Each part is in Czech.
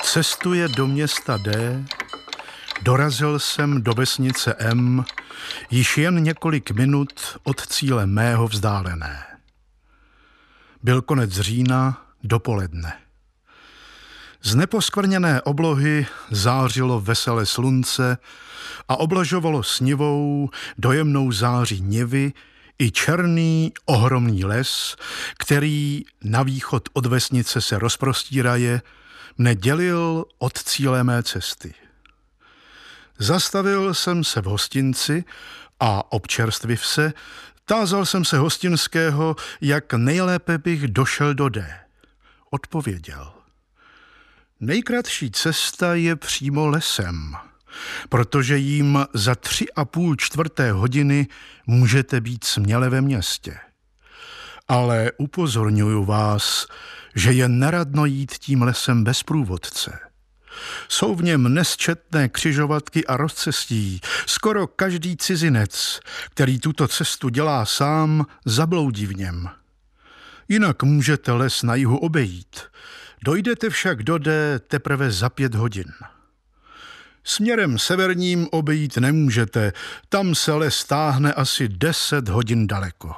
cestuje do města D, dorazil jsem do vesnice M, již jen několik minut od cíle mého vzdálené. Byl konec října, dopoledne. Z neposkvrněné oblohy zářilo veselé slunce a oblažovalo snivou dojemnou září nivy i černý ohromný les, který na východ od vesnice se rozprostíraje, mne dělil od cíle mé cesty. Zastavil jsem se v hostinci a občerstviv se, tázal jsem se hostinského, jak nejlépe bych došel do D. Odpověděl: nejkratší cesta je přímo lesem, protože jím za 3,5 hodiny můžete být směle ve městě. Ale upozorňuju vás, že je neradno jít tím lesem bez průvodce. Jsou v něm nesčetné křižovatky a rozcestí. Skoro každý cizinec, který tuto cestu dělá sám, zabloudí v něm. Jinak můžete les na jihu obejít. Dojdete však do D teprve za 5 hodin. Směrem severním obejít nemůžete, tam se les táhne asi 10 hodin daleko.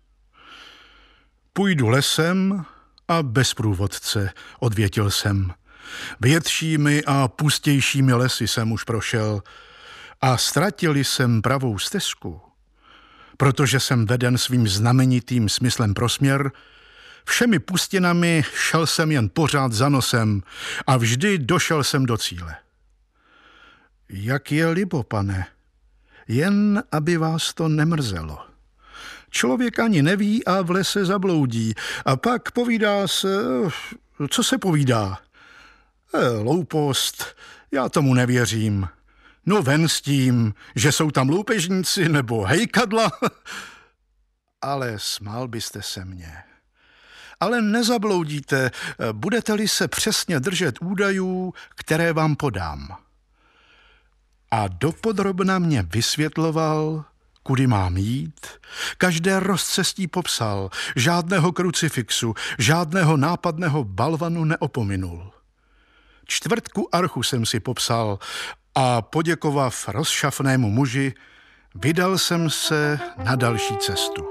Půjdu lesem a bez průvodce, odvětil jsem. Většími a pustějšími lesy jsem už prošel a ztratil jsem pravou stezku, protože jsem veden svým znamenitým smyslem pro směr. Všemi pustinami šel jsem jen pořád za nosem a vždy došel jsem do cíle. Jak je libo, pane, jen aby vás to nemrzelo. Člověk ani neví a v lese zabloudí a pak povídá se, co se povídá. Loupost, já tomu nevěřím. No ven s tím, že jsou tam loupežníci nebo hejkadla. Ale smál byste se mě. Ale nezabloudíte, budete-li se přesně držet údajů, které vám podám. A dopodrobna mě vysvětloval, kudy mám jít, každé rozcestí popsal, žádného krucifixu, žádného nápadného balvanu neopominul. 4 archu jsem si popsal a poděkovanv rozšafnému muži, vydal jsem se na další cestu.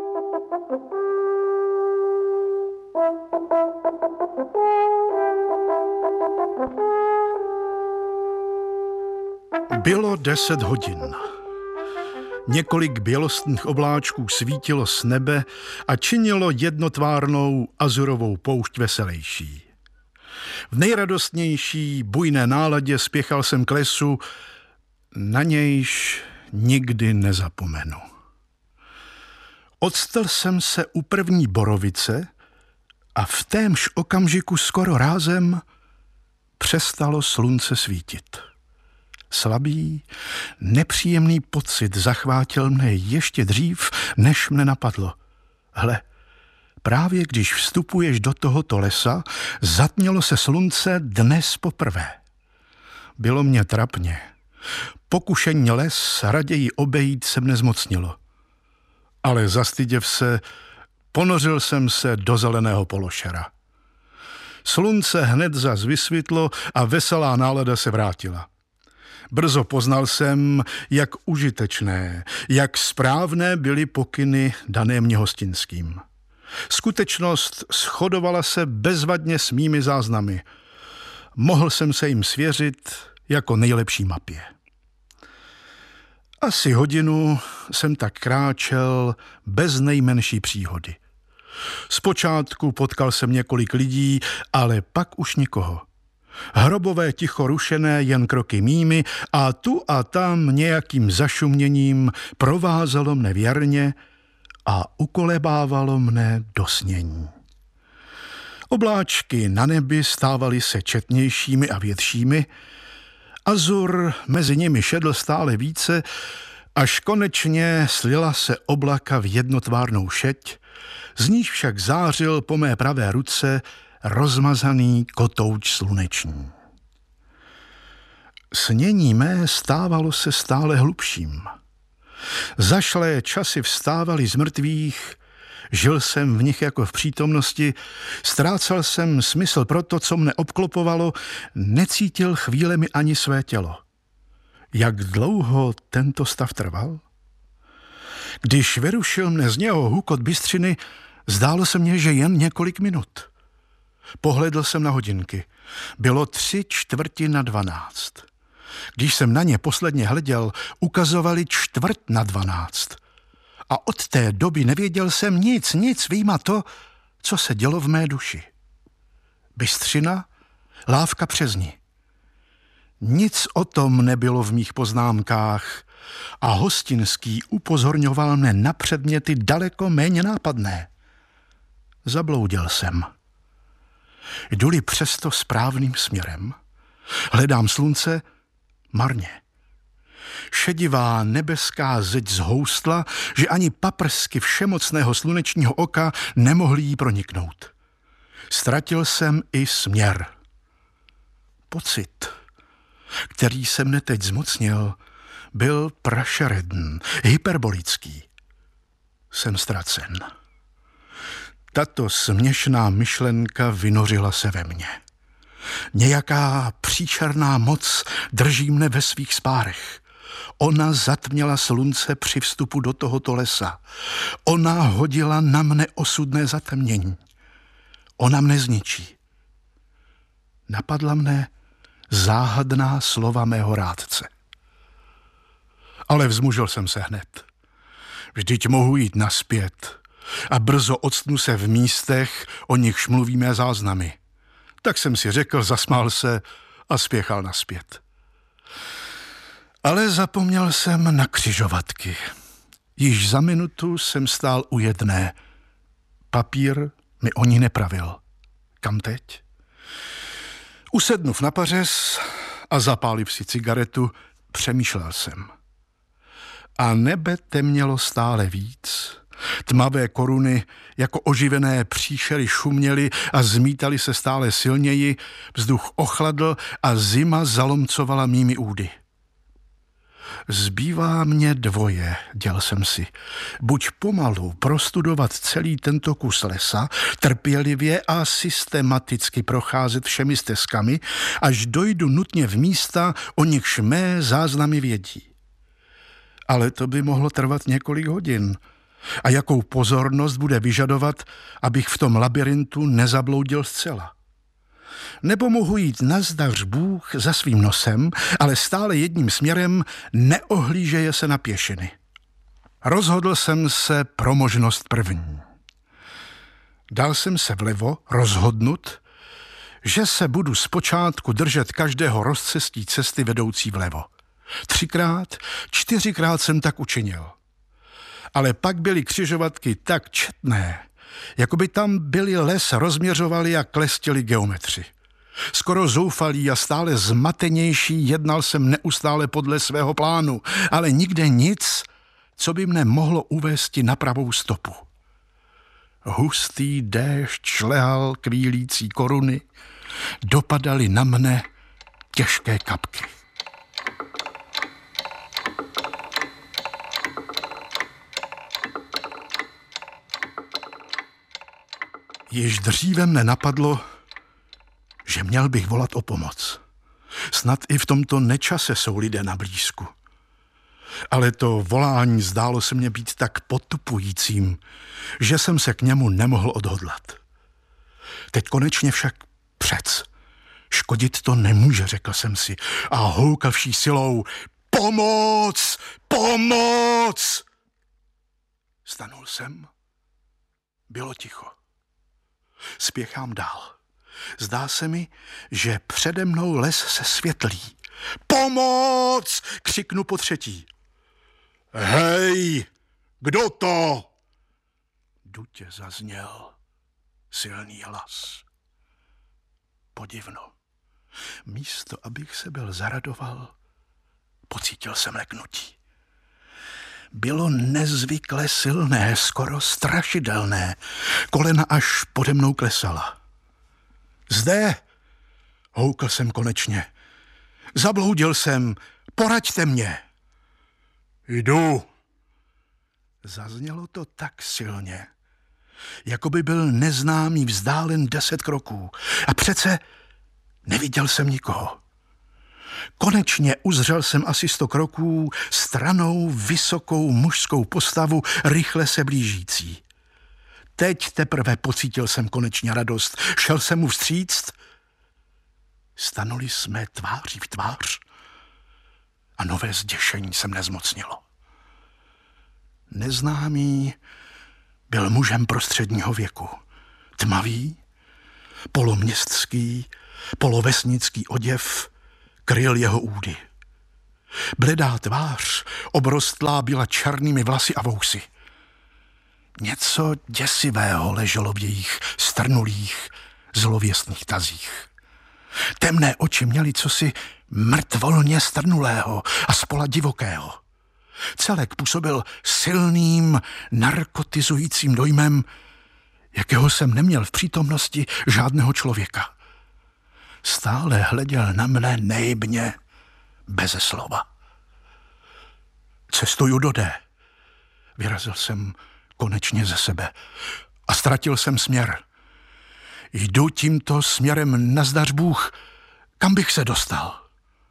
Bylo 10 hodin. Několik bělostných obláčků svítilo z nebe a činilo jednotvárnou azurovou poušť veselejší. V nejradostnější, bujné náladě spěchal jsem k lesu, na nějž nikdy nezapomenu. Odstl jsem se u první borovice a v témž okamžiku skoro rázem přestalo slunce svítit. Slabý, nepříjemný pocit zachvátil mne ještě dřív, než mne napadlo. Hle, právě když vstupuješ do tohoto lesa, zatmělo se slunce dnes poprvé. Bylo mě trapně. Pokušení les raději obejít se mne zmocnilo. Ale zastyděv se, ponořil jsem se do zeleného pološera. Slunce hned zas vysvitlo a veselá nálada se vrátila. Brzo poznal jsem, jak užitečné, jak správné byly pokyny dané mě hostinským. Skutečnost shodovala se bezvadně s mými záznamy. Mohl jsem se jim svěřit jako nejlepší mapě. Asi hodinu jsem tak kráčel bez nejmenší příhody. Zpočátku potkal jsem několik lidí, ale pak už nikoho. Hrobové ticho rušené jen kroky mými a tu a tam nějakým zašuměním provázelo mne věrně a ukolebávalo mne do snění. Obláčky na nebi stávaly se četnějšími a většími, azur mezi nimi šedl stále více, až konečně slila se oblaka v jednotvárnou šeť, z níž však zářil po mé pravé ruce rozmazaný kotouč sluneční. Snění mé stávalo se stále hlubším. Zašlé časy vstávaly z mrtvých, Žil jsem v nich jako v přítomnosti, ztrácel jsem smysl pro to, co mne obklopovalo, necítil chvílemi ani své tělo. Jak dlouho tento stav trval? Když vyrušil mne z něho hukot bystřiny, zdálo se mně, že jen několik minut. Pohledl jsem na hodinky. Bylo 11:45. Když jsem na ně posledně hleděl, ukazovali 11:45. A od té doby nevěděl jsem nic vyjma to, co se dělo v mé duši. Bystřina, lávka přes ní. Nic o tom nebylo v mých poznámkách a Hostinský upozorňoval mne na předměty daleko méně nápadné. Zabloudil jsem. Jdu-li přesto správným směrem, hledám slunce marně. Šedivá nebeská zeď zhoustla, že ani paprsky všemocného slunečního oka nemohly jí proniknout. Ztratil jsem i směr. Pocit, který se mne teď zmocnil, byl prašeredn, hyperbolický. Jsem ztracen. Tato směšná myšlenka vynořila se ve mně. Nějaká příšerná moc drží mne ve svých spárech. Ona zatměla slunce při vstupu do tohoto lesa. Ona hodila na mne osudné zatemnění. Ona mne zničí. Napadla mne záhadná slova mého rádce. Ale vzmužil jsem se hned. Vždyť mohu jít nazpět a brzo octnu se v místech, o nichž mluví mé záznamy. Tak jsem si řekl, zasmál se a spěchal nazpět. Ale zapomněl jsem na křižovatky. Již za minutu jsem stál u jedné. Papír mi o ní nepravil. Kam teď? Usednuv na pařez a zapáliv si cigaretu, přemýšlel jsem. A nebe temnělo stále víc. Tmavé koruny jako oživené příšery šuměly a zmítaly se stále silněji, vzduch ochladl a zima zalomcovala mými údy. Zbývá mě dvoje, děl jsem si. Buď pomalu prostudovat celý tento kus lesa, trpělivě a systematicky procházet všemi stezkami, až dojdu nutně v místa, o nichž mé záznamy vědí. Ale to by mohlo trvat několik hodin. A jakou pozornost bude vyžadovat, abych v tom labirintu nezabloudil zcela. Nebo mohu jít nazdař Bůh za svým nosem, ale stále jedním směrem, neohlížeje se na pěšiny. Rozhodl jsem se pro možnost první. Dal jsem se vlevo rozhodnut, že se budu zpočátku držet každého rozcestí cesty vedoucí vlevo. 3krát, 4krát jsem tak učinil. Ale pak byly křižovatky tak četné, jako by tam byli les rozměřovali a klestili geometři. Skoro zoufalý a stále zmatenější jednal jsem neustále podle svého plánu, ale nikde nic, co by mne mohlo uvésti na pravou stopu. Hustý déšť šlehal kvílící koruny, dopadaly na mne těžké kapky. Již dříve mne napadlo, že měl bych volat o pomoc. Snad i v tomto nečase jsou lidé na blízku. Ale to volání zdálo se mně být tak potupujícím, že jsem se k němu nemohl odhodlat. Teď konečně však přec. Škodit to nemůže, řekl jsem si a houkal vší silou: Pomoc! Pomoc! Stanul jsem. Bylo ticho. Spěchám dál. Zdá se mi, že přede mnou les se světlí. Pomoc! Křiknu po třetí. Hej, kdo to? Dutě zazněl silný hlas. Podivno. Místo, abych se byl zaradoval, pocítil jsem leknutí. Bylo nezvykle silné, skoro strašidelné. Kolena až pode mnou klesala. Zde, houkl jsem konečně. Zabloudil jsem, poraďte mě. Jdu. Zaznělo to tak silně, jako by byl neznámý vzdálen 10 kroků. A přece neviděl jsem nikoho. Konečně uzřel jsem asi 100 kroků stranou vysokou mužskou postavu rychle se blížící. Teď teprve pocítil jsem konečně radost. Šel jsem mu vstříct. Stanuli jsme tváří v tvář a nové zděšení se mne zmocnilo. Neznámý byl mužem prostředního věku. Tmavý, poloměstský, polovesnický oděv kryl jeho údy. Bledá tvář obrostlá byla černými vlasy a vousy. Něco děsivého leželo v jejich strnulých, zlověstných tazích. Temné oči měly cosi mrtvolně strnulého a spola divokého. Celek působil silným, narkotizujícím dojmem, jakého jsem neměl v přítomnosti žádného člověka. Stále hleděl na mne nejbně, beze slova. Cestuju do D. Vyrazil jsem konečně ze sebe a ztratil jsem směr. Jdu tímto směrem, nazdař Bůh, kam bych se dostal?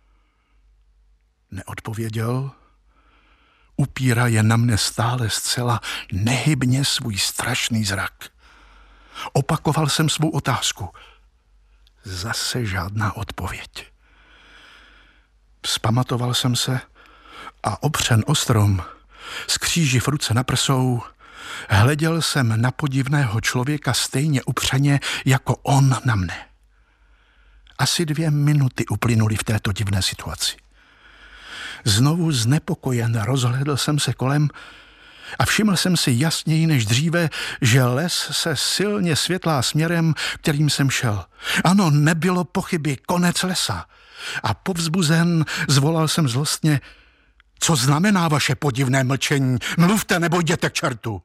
Neodpověděl, upírá je na mne stále zcela nehybně svůj strašný zrak. Opakoval jsem svou otázku. Zase žádná odpověď. Vzpamatoval jsem se a opřen o strom, skříživ ruce na prsou, hleděl jsem na podivného člověka stejně upřeně, jako on na mne. Asi 2 minuty uplynuly v této divné situaci. Znovu znepokojen rozhlédl jsem se kolem a všiml jsem si jasněji než dříve, že les se silně světlá směrem, kterým jsem šel. Ano, nebylo pochyby, konec lesa. A povzbuzen zvolal jsem zlostně: co znamená vaše podivné mlčení? Mluvte, nebo jděte k čertu.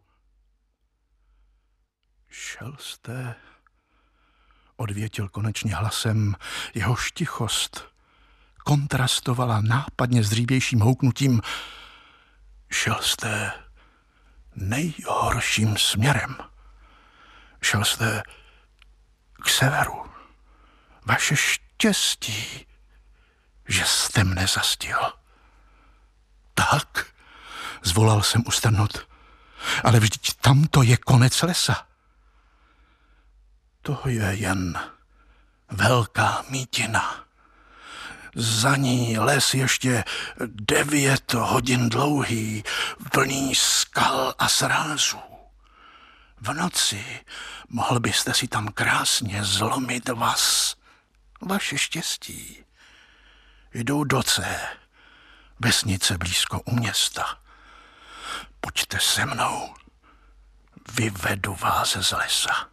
Šel jste, odvětil konečně hlasem, jehož tichost kontrastovala nápadně s dřívějším houknutím. Šel jste nejhorším směrem. Šel jste k severu. Vaše štěstí, že jste mne zastihl. Tak, zvolal jsem ustrnut, ale vždyť tamto je konec lesa. To je jen velká mítina. Za ní les ještě 9 hodin dlouhý, plný skal a srázů. V noci mohl byste si tam krásně zlomit vaz. Vaše štěstí. Jdou do C, vesnice blízko u města. Pojďte se mnou, vyvedu vás z lesa.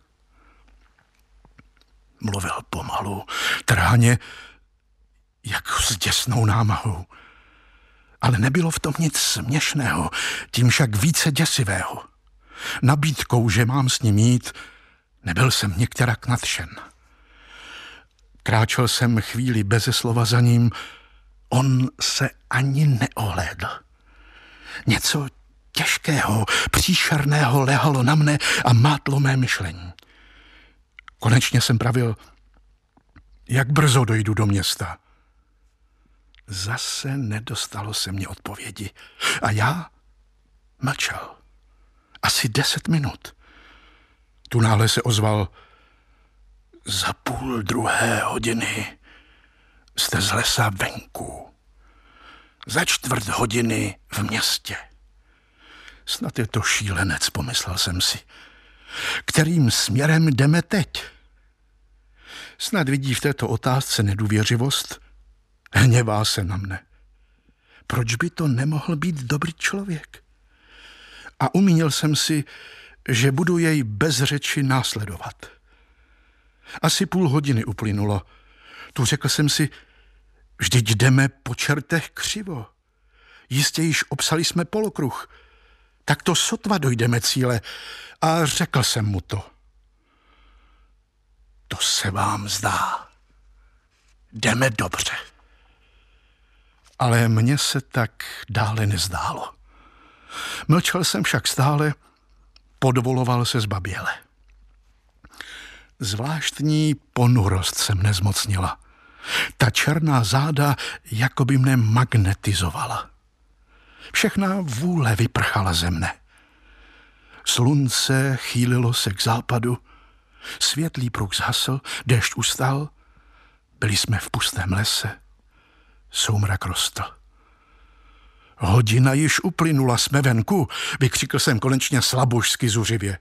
Mluvil pomalu, trhaně, jak s děsnou námahou. Ale nebylo v tom nic směšného, tím však více děsivého. Nabídkou, že mám s ním jít, nebyl jsem některak nadšen. Kráčel jsem chvíli beze slova za ním, on se ani neohlédl. Něco těžkého, příšerného lehalo na mne a mátlo mé myšlení. Konečně jsem pravil: jak brzo dojdu do města? Zase nedostalo se mě odpovědi a já mlčel. Asi 10 minut. Tu náhle se ozval: za 1:30 jste z lesa venku. Za 1/4 v městě. Snad je to šílenec, pomyslel jsem si. Kterým směrem jdeme teď? Snad vidí v této otázce nedůvěřivost. Hněvá se na mne. Proč by to nemohl být dobrý člověk? A umínil jsem si, že budu jej bez řeči následovat. Asi 30 hodiny uplynulo. Tu řekl jsem si: vždyť jdeme po čertech křivo. Jistě již obsali jsme polokruh. Tak to sotva dojdeme cíle. A řekl jsem mu to. To se vám zdá. Jdeme dobře. Ale mně se tak dále nezdálo. Mlčel jsem však stále podvoloval se zbaběle. Zvláštní ponurost se mne zmocnila. Ta černá záda jako by mne magnetizovala. Všechna vůle vyprchala ze mne. Slunce chýlilo se k západu, světlý pruh zhasl, déšť ustal, byli jsme v pustém lese, soumrak rostl. Hodina již uplynula, jsme venku, vykřikl jsem konečně slabožsky zuřivě.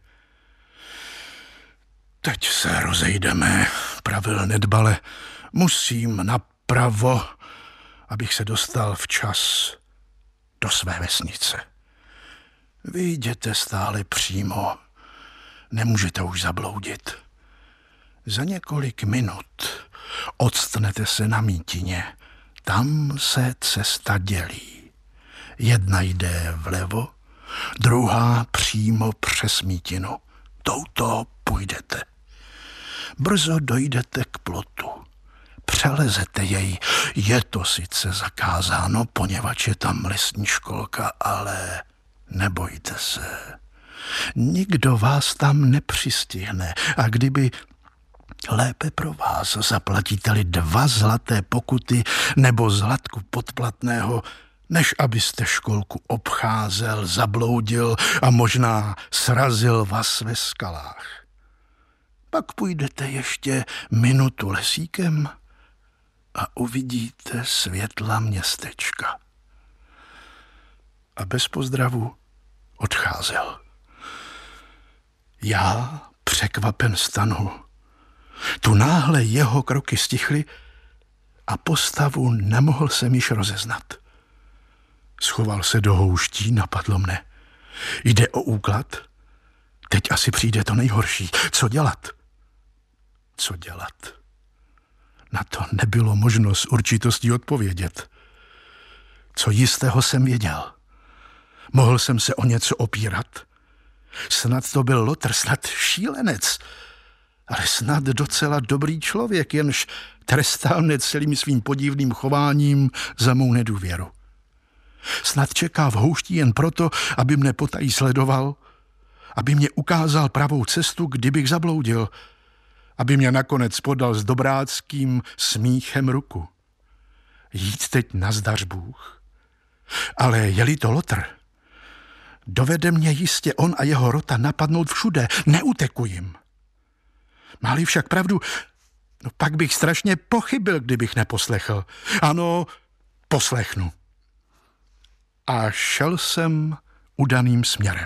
Teď se rozejdeme, pravil nedbale. Musím napravo, abych se dostal včas do své vesnice. Vy jděte stále přímo, nemůžete už zabloudit. Za několik minut odstnete se na mítině, tam se cesta dělí. Jedna jde vlevo, druhá přímo přes mítinu. Touto půjdete. Brzo dojdete k plotu. Přelezete jej. Je to sice zakázáno, poněvadž je tam lesní školka, ale nebojte se. Nikdo vás tam nepřistihne a kdyby lépe pro vás zaplatíte-li 2 zlaté pokuty nebo zlatku podplatného, než abyste školku obcházel, zabloudil a možná srazil vás ve skalách. Pak půjdete ještě minutu lesíkem a uvidíte světla městečka. A bez pozdravu odcházel. Já překvapen stanu. Tu náhle jeho kroky stichly a postavu nemohl jsem již rozeznat. Schoval se do houští, napadlo mne. Jde o úklad? Teď asi přijde to nejhorší. Co dělat? Co dělat? Na to nebylo možno s určitostí odpovědět. Co jistého jsem věděl. Mohl jsem se o něco opírat. Snad to byl lotr, snad šílenec, ale snad docela dobrý člověk, jenž trestal mne celým svým podivným chováním za mou nedůvěru. Snad čeká v houšti jen proto, aby mne potají sledoval, aby mě ukázal pravou cestu, kdybych zabloudil, aby mě nakonec podal s dobráckým smíchem ruku. Jít teď nazdař Bůh. Ale je-li to lotr, dovede mě jistě on a jeho rota napadnout všude, neuteku jim. Má-li však pravdu, pak bych strašně pochybil, kdybych neposlechl. Ano, poslechnu. A šel jsem udaným směrem.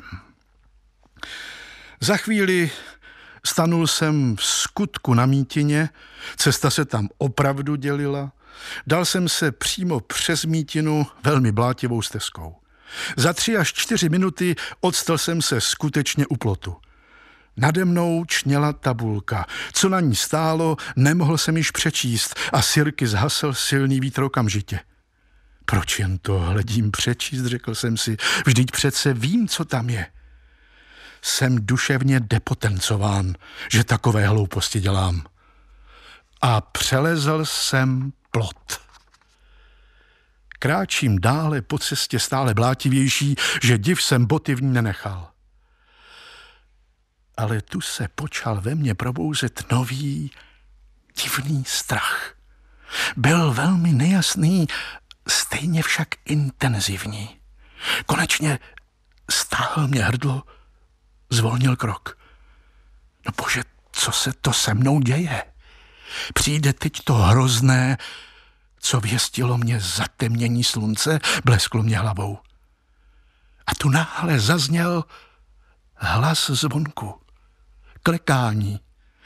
Za chvíli stanul jsem v skutku na mítině, cesta se tam opravdu dělila, dal jsem se přímo přes mítinu velmi blátivou stezkou. Za 3 až 4 minuty odstal jsem se skutečně u plotu. Nade mnou čněla tabulka. Co na ní stálo, nemohl jsem již přečíst a sirky zhasl silný vítr okamžitě. Proč jen to hledím přečíst, řekl jsem si, vždyť přece vím, co tam je. Jsem duševně depotencován, že takové hlouposti dělám. A přelezl jsem plot. Kráčím dále po cestě stále blátivější, že div jsem boty v ní nenechal. Ale tu se počal ve mně probouzet nový, divný strach. Byl velmi nejasný, stejně však intenzivní. Konečně stáhl mě hrdlo, zvolnil krok. No bože, co se to se mnou děje? Přijde teď to hrozné, co věstilo mě zatemnění slunce, blesklo mě hlavou. A tu náhle zazněl hlas zvonku, klekání.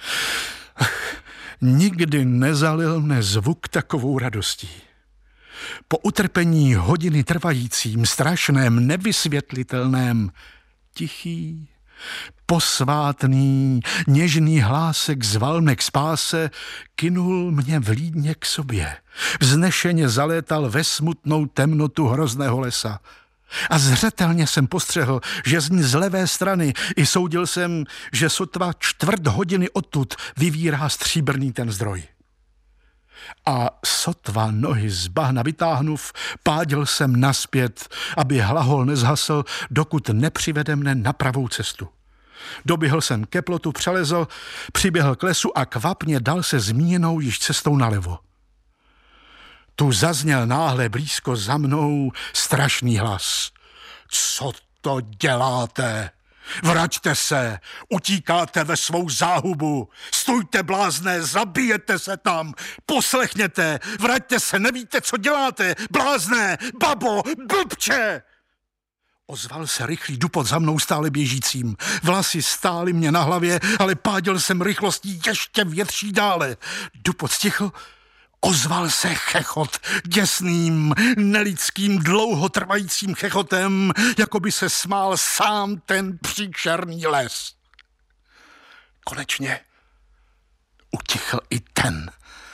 Nikdy nezalil mne zvuk takovou radostí. Po utrpení hodiny trvajícím, strašném, nevysvětlitelném, tichý, posvátný, něžný hlásek zval mne k spáse, kynul mě vlídně k sobě. Vznešeně zalétal ve smutnou temnotu hrozného lesa. A zřetelně jsem postřehl, že z ní z levé strany i soudil jsem, že sotva 1/4 hodiny odtud vyvírá stříbrný ten zdroj. A sotva nohy z bahna vytáhnuv, pádil jsem naspět, aby hlahol nezhasl, dokud nepřivede mne na pravou cestu. Doběhl jsem ke plotu, přelezl, přiběhl k lesu a kvapně dal se zmíněnou již cestou nalevo. Tu zazněl náhle blízko za mnou strašný hlas. Co to děláte? Vraťte se, utíkáte ve svou záhubu. Stůjte, blázné, zabijete se tam. Poslechněte, vraťte se, nevíte, co děláte. Blázné, babo, blbče! Ozval se rychlý dupot za mnou stále běžícím. Vlasy stály mě na hlavě, ale pádil jsem rychlostí ještě větší dále. Dupot stichl, ozval se chechot, děsným, nelidským, dlouhotrvajícím chechotem, jako by se smál sám ten příšerný les. Konečně utichl i ten.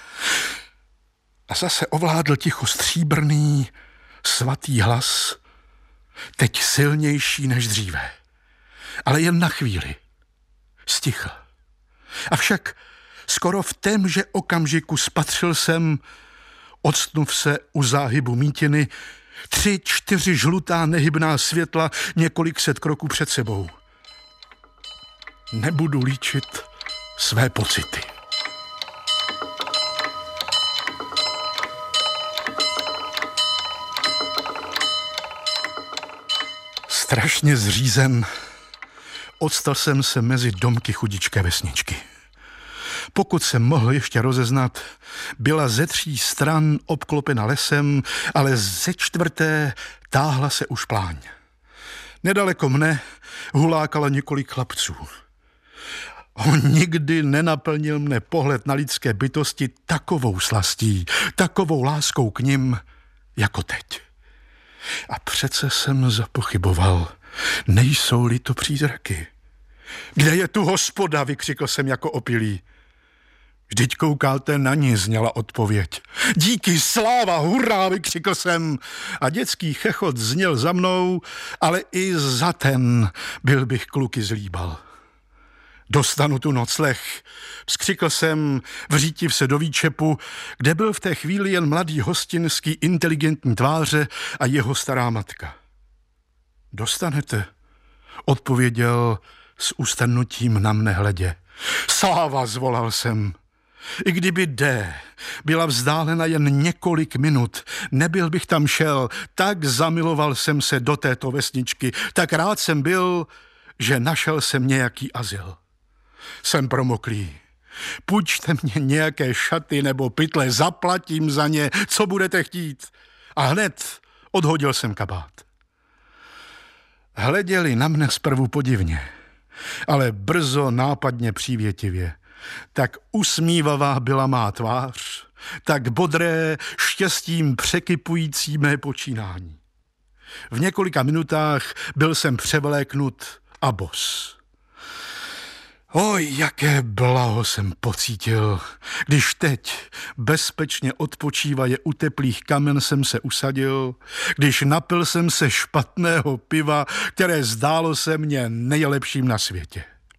A zase ovládl ticho stříbrný, svatý hlas, teď silnější než dříve, ale jen na chvíli. Stichl. Avšak skoro v témže okamžiku spatřil jsem, odstnuv se u záhybu mítiny, 3, 4 žlutá nehybná světla několik set kroků před sebou. Nebudu líčit své pocity. Strašně zřízen, odstal jsem se mezi domky chudičké vesničky. Pokud jsem mohl ještě rozeznat, byla ze 3 stran obklopena lesem, ale ze 4. táhla se už pláň. Nedaleko mne hulákalo několik chlapců. On nikdy nenaplnil mne pohled na lidské bytosti takovou slastí, takovou láskou k nim, jako teď. A přece jsem zapochyboval, nejsou-li to přízraky. Kde je tu hospoda, vykřikl jsem jako opilý. Vždyť koukáte na ní, zněla odpověď. Díky, sláva, hurá, vykřikl jsem. A dětský chechot zněl za mnou, ale i za ten byl bych kluky zlíbal. Dostanu tu nocleh, vzkřikl jsem, vřítiv se do výčepu, kde byl v té chvíli jen mladý hostinský inteligentní tváře a jeho stará matka. Dostanete, odpověděl s ustanutím na mne hledě. Sláva, zvolal jsem. I kdyby byla vzdálena jen několik minut, nebyl bych tam šel, tak zamiloval jsem se do této vesničky, tak rád jsem byl, že našel jsem nějaký azyl. Jsem promoklý. Půjčte mě nějaké šaty nebo pytle, zaplatím za ně, co budete chtít. A hned odhodil jsem kabát. Hleděli na mne zprvu podivně, ale brzo nápadně přívětivě. Tak usmívavá byla má tvář, tak bodré, štěstím překypující mé počínání. V několika minutách byl jsem převléknut a bos. Oj, jaké blaho jsem pocítil, když teď bezpečně odpočívaje u teplých kamen jsem se usadil, když napil jsem se špatného piva, které zdálo se mně nejlepším na světě.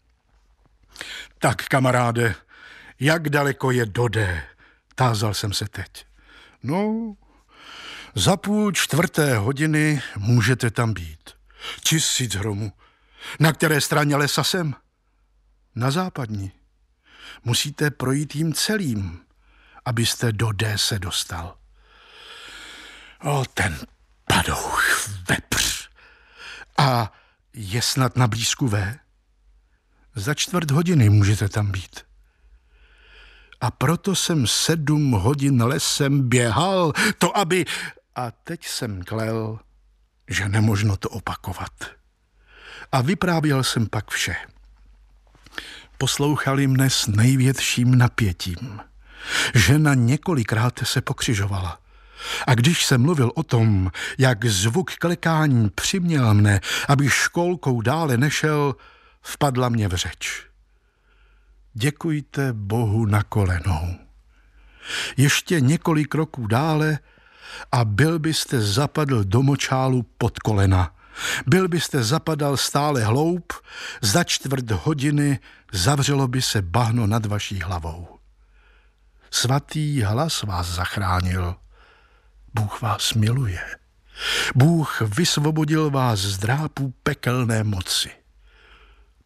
Tak, kamaráde, jak daleko je do D? Tázal jsem se teď. No, za 3:30 hodiny můžete tam být. 1000 hromů. Na které straně lesa jsem? Na západní. Musíte projít jím celým, abyste do D se dostal. O, ten padouch, vepř. A je snad na blízku V? Za 4 hodiny můžete tam být. A proto jsem 7 hodin lesem běhal, to aby... A teď jsem klel, že nemožno to opakovat. A vyprávěl jsem pak vše. Poslouchali mne s největším napětím. Žena několikrát se pokřižovala. A když jsem mluvil o tom, jak zvuk klekání přiměl mne, abych školkou dále nešel, vpadla mě v řeč. Děkujte Bohu na kolenou. Ještě několik kroků dále a byl byste zapadl do močálu pod kolena. Byl byste zapadal stále hloub, za 4 hodiny zavřelo by se bahno nad vaší hlavou. Svatý hlas vás zachránil. Bůh vás miluje. Bůh vysvobodil vás z drápů pekelné moci.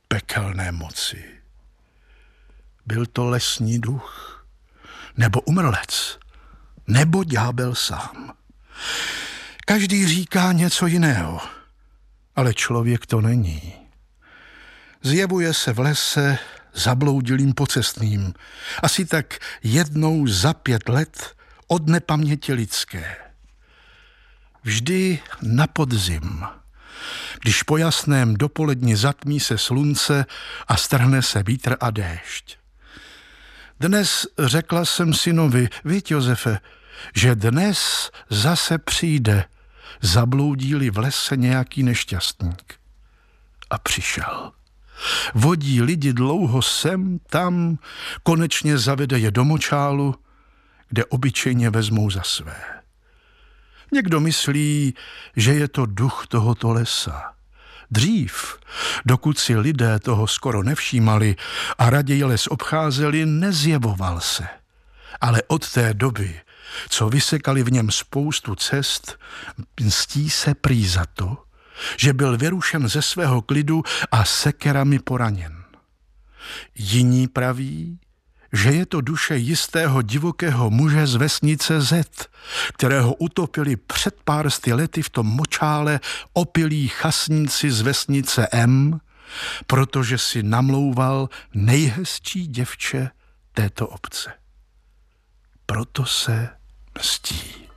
pekelné moci. Byl to lesní duch, nebo umrlec, nebo ďábel sám. Každý říká něco jiného, ale člověk to není. Zjevuje se v lese zabloudilým pocestným, asi tak jednou za 5 let od nepaměti lidské. Vždy na podzim, když po jasném dopoledni zatmí se slunce a strhne se vítr a déšť. Dnes řekla jsem synovi, viď Josefe, že dnes zase přijde, zabloudí-li v lese nějaký nešťastník. A přišel. Vodí lidi dlouho sem, tam, konečně zavede je do močálu, kde obyčejně vezmou za své. Někdo myslí, že je to duch tohoto lesa. Dřív, dokud si lidé toho skoro nevšímali a raději les obcházeli, nezjevoval se. Ale od té doby, co vysekali v něm spoustu cest, mstí se prý za to, že byl vyrušen ze svého klidu a sekerami poraněn. Jiní praví, že je to duše jistého divokého muže z vesnice Z, kterého utopili před pár sty lety v tom močále opilí chasníci z vesnice M, protože si namlouval nejhezčí děvče této obce. Proto se mstí.